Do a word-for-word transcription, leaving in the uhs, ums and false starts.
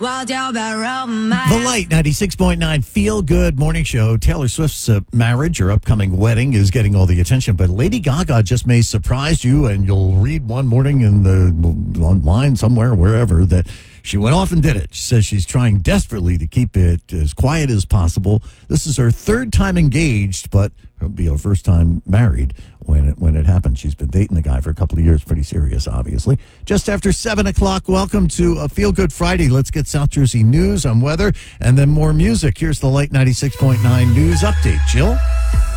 The Light ninety-six point nine Feel Good Morning Show. Taylor Swift's uh, marriage or upcoming wedding is getting all the attention, but Lady Gaga just may surprise you, and you'll read one morning in the online somewhere, wherever, that she went off and did it. She says she's trying desperately to keep it as quiet as possible. This is her third time engaged, but it'll be her first time married when it, when it happened. She's been dating the guy for a couple of years. Pretty serious, obviously. Just after seven o'clock, welcome to a Feel Good Friday. Let's get South Jersey news on weather and then more music. Here's the Light ninety-six point nine News Update. Jill?